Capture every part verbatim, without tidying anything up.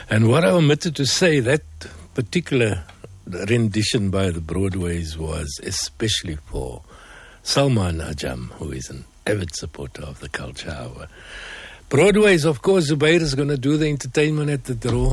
And what I omitted to say, that particular rendition by the Broadways was especially for Salman Ajam, who is an avid supporter of the Culture Hour. Broadways, of course, Zubair is going to do the entertainment at the draw.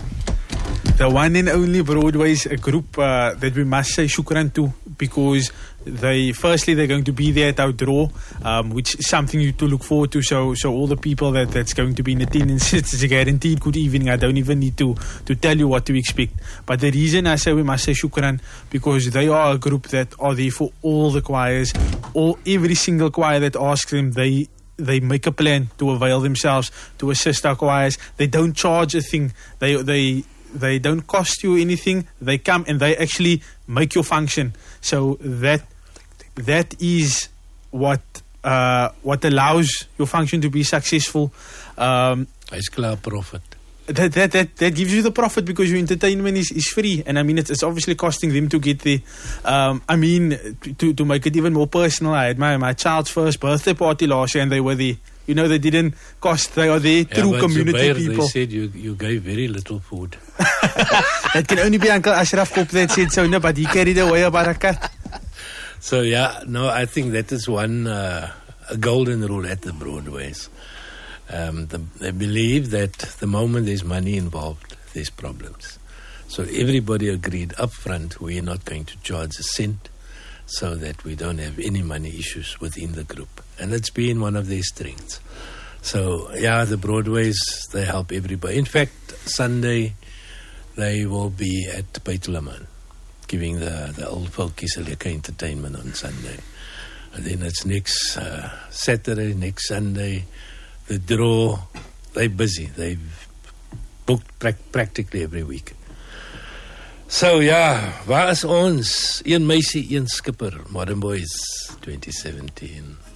The one and only Broadways, a group uh, that we must say shukran to, because they, firstly, they're going to be there at our draw, um, which is something you to look forward to. So, so all the people that, that's going to be in attendance, it's a guaranteed good evening. I don't even need to, to tell you what to expect. But the reason I say we must say shukran, because they are a group that are there for all the choirs, all every single choir that asks them, they they make a plan to avail themselves to assist our choirs. They don't charge a thing. They they They don't cost you anything. They come and they actually make your function. So that that is what uh, what allows your function to be successful. Um, It's clear profit. That, that that that gives you the profit, because your entertainment is, is free. And I mean, it's, it's obviously costing them to get there. Um, I mean, to to make it even more personal, I had my, my child's first birthday party last year, and they were there. You know, they didn't cost, they are there Yeah, through but community Zubair, people. They said you, you gave very little food. That can only be Uncle Ashraf Kop that said so, no, but he carried away a barakat. So, yeah, no, I think that is one uh, a golden rule at the Broadways. Um, the, they believe that the moment there's money involved, there's problems. So everybody agreed up front, we're not going to charge a cent, so that we don't have any money issues within the group. And it's been one of their strengths. So, yeah, the Broadways, they help everybody. In fact, Sunday, they will be at Beitul Aman, giving the, the old folkies a lekker entertainment on Sunday. And then it's next uh, Saturday, next Sunday, the draw. They're busy. They've booked pra- practically every week. So, ja, waar is ons? Een meisie, een skipper. Modern Boys twenty seventeen.